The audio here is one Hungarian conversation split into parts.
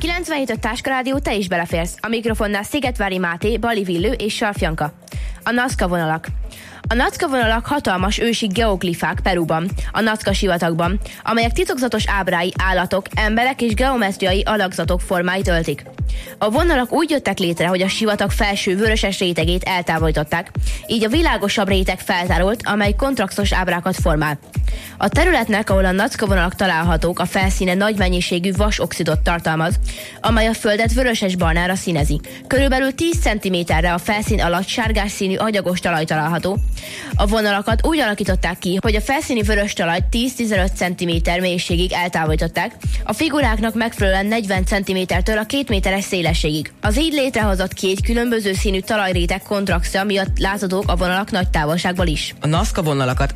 97.5 Táska Rádió, te is beleférsz. A mikrofonnál Szigetvári Máté, Bali Villő és Sarfjanka. A Nazca vonalak. A Nazca vonalak hatalmas ősi geoglifák Perúban, a Nazca sivatagban, amelyek titokzatos ábrái állatok, emberek és geometriai alakzatok formáit öltik. A vonalak úgy jöttek létre, hogy a sivatag felső vöröses rétegét eltávolították, így a világosabb réteg feltárult, amely kontrasztos ábrákat formál. A területnek, ahol a Nazca vonalak találhatók, a felszíne nagy mennyiségű vasoxidot tartalmaz, amely a földet vöröses-barnára színezi. Körülbelül 10 cm-re a felszín alatt sárgás színű agyagos talaj található. A vonalakat úgy alakították ki, hogy a felszíni vörös talajt 10-15 cm mélységig eltávolították, a figuráknak megfelelően 40 cm-től a 2 méteres szélességig. Az így létrehozott két különböző színű talajréteg kontrasztja miatt láthatók a vonalak nagy távolságból is. A Nazca vonalakat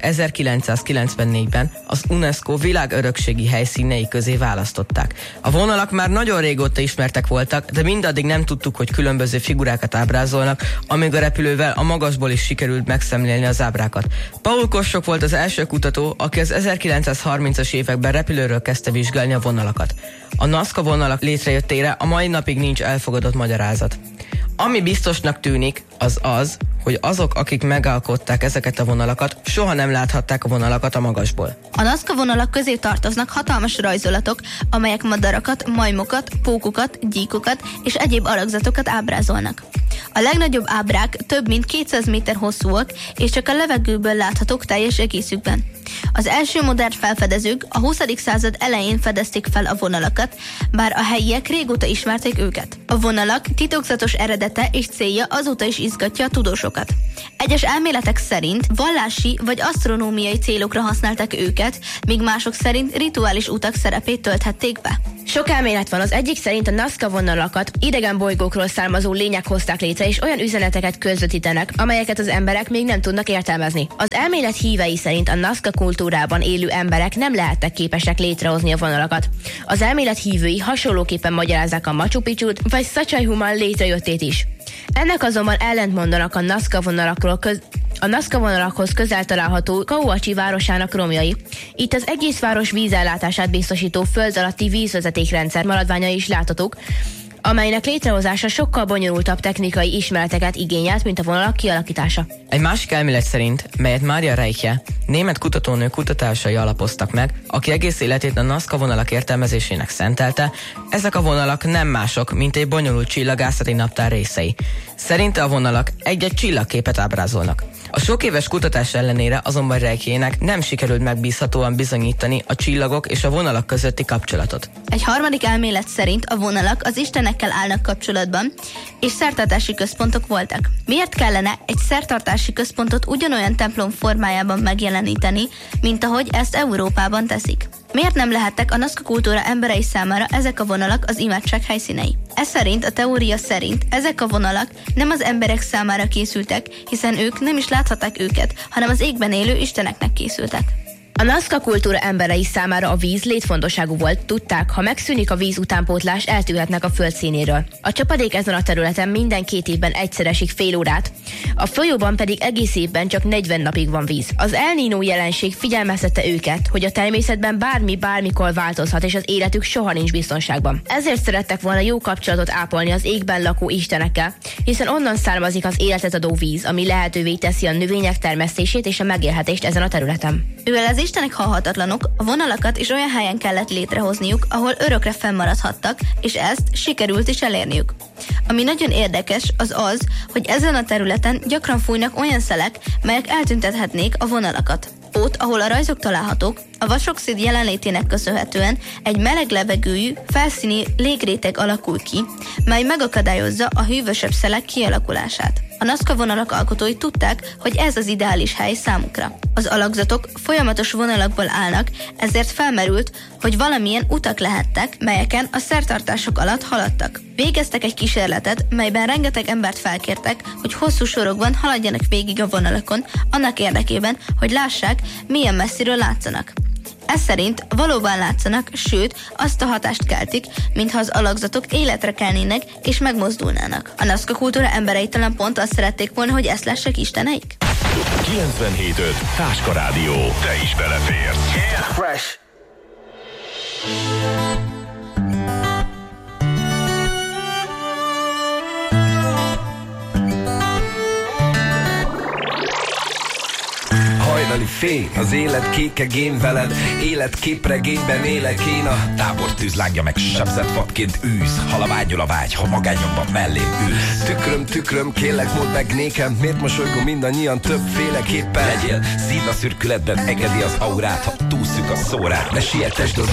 1994-ben az UNESCO világörökségi helyszínei közé választották. A vonalak már nagyon régóta ismertek voltak, de mindaddig nem tudtuk, hogy különböző figurákat ábrázolnak, amíg a repülővel a magasból is sikerült megszemlélni az ábrákat. Paul Kostok volt az első kutató, aki az 1930-as években repülőről kezdte vizsgálni a vonalakat. A Nazca vonalak létrejöttére a mai napig nincs elfogadott magyarázat. Ami biztosnak tűnik, az, hogy azok, akik megalkották ezeket a vonalakat, soha nem láthatták a vonalakat a magasból. A Nazca vonalak közé tartoznak hatalmas rajzolatok, amelyek madarakat, majmokat, pókokat, gyíkokat és egyéb alakzatokat ábrázolnak. A legnagyobb ábrák több mint 200 méter hosszúak, és csak a levegőből láthatók teljes egészükben. Az első modern felfedezők a 20. század elején fedezték fel a vonalakat, bár a helyiek régóta ismerték őket. A vonalak titokzatos eredete és célja azóta is izgatja a tudósokat. Egyes elméletek szerint vallási vagy asztronómiai célokra használták őket, míg mások szerint rituális utak szerepét tölthették be. Sok elmélet van, az egyik szerint a Nazca vonalakat idegen bolygókról származó lények hozták létre, és olyan üzeneteket közvetítenek, amelyeket az emberek még nem tudnak értelmezni. Az elmélet hívei szerint a Nazca kultúrában élő emberek nem lehettek képesek létrehozni a vonalakat. Az elmélet hívői hasonlóképpen magyarázzák a Machu Picchut vagy Sacsayhuaman létrejöttét is. Ennek azonban ellentmondanak a Nazca vonalakhoz közel található Kauachi városának romjai. Itt az egész város vízellátását biztosító föld alatti vízvezetékrendszer maradványai is láthatók, amelynek létrehozása sokkal bonyolultabb technikai ismereteket igényelt, mint a vonalak kialakítása. Egy másik elmélet szerint, melyet Mária Reiche, német kutatónő kutatásai alapoztak meg, aki egész életét a Nazca vonalak értelmezésének szentelte, ezek a vonalak nem mások, mint egy bonyolult csillagászati naptár részei. Szerinte a vonalak egy-egy csillagképet ábrázolnak. A sok éves kutatás ellenére azonban Reiche-nek nem sikerült megbízhatóan bizonyítani a csillagok és a vonalak közötti kapcsolatot. Egy harmadik elmélet szerint a vonalak az istenekkel állnak kapcsolatban, és szertartási központok voltak. Miért kellene egy szertartási központot ugyanolyan templom formájában megjeleníteni, mint ahogy ezt Európában teszik? Miért nem lehettek a Nazca kultúra emberei számára ezek a vonalak az imádság helyszínei? Ez szerint, a teória szerint ezek a vonalak nem az emberek számára készültek, hiszen ők nem is láthatták őket, hanem az égben élő isteneknek készültek. A Nazca kultúra emberei számára a víz létfontosságú volt, tudták, ha megszűnik a víz utánpótlás, eltűnhetnek a föld színéről. A csapadék ezen a területen minden 2 évben egyszer esik fél órát, a folyóban pedig egész évben csak 40 napig van víz. Az El Niño jelenség figyelmeztette őket, hogy a természetben bármikor változhat, és az életük soha nincs biztonságban. Ezért szerettek volna jó kapcsolatot ápolni az égben lakó istenekkel, hiszen onnan származik az életet adó víz, ami lehetővé teszi a növények termesztését és a megélhetést ezen a területen. Mivel az istenek halhatatlanok, a vonalakat is olyan helyen kellett létrehozniuk, ahol örökre fennmaradhattak, és ezt sikerült is elérniük. Ami nagyon érdekes, az, hogy ezen a területen gyakran fújnak olyan szelek, melyek eltüntethetnék a vonalakat. Ott, ahol a rajzok találhatók, a vasoxid jelenlétének köszönhetően egy meleg levegőjű, felszíni légréteg alakul ki, mely megakadályozza a hűvösebb szelek kialakulását. A Nazca vonalak alkotói tudták, hogy ez az ideális hely számukra. Az alakzatok folyamatos vonalakból állnak, ezért felmerült, hogy valamilyen utak lehettek, melyeken a szertartások alatt haladtak. Végeztek egy kísérletet, melyben rengeteg embert felkértek, hogy hosszú sorokban haladjanak végig a vonalakon, annak érdekében, hogy lássák, milyen messziről látszanak. Ez szerint valóban látszanak, sőt, azt a hatást keltik, mintha az alakzatok életre kelnének és megmozdulnának. A Nazca kultúra emberei talán pont azt szerették volna, hogy ezt lássák isteneik? 97.5 Táska Rádió. Te is beleférsz. Yeah. Fresh. hajnali fény, az élet kékegén veled, életképregényben élek én a tábor tűzlángja meg sebzett vadként űz. Halavágyol a vágy, ha magányomban mellém ülsz. Tükröm, kérlek mondd meg nékem, miért mosolygunk mindannyian többféleképpen. Legyél szín a szürkületben, engedi az aurát, ha túlszük a szórát. Ne sietesd,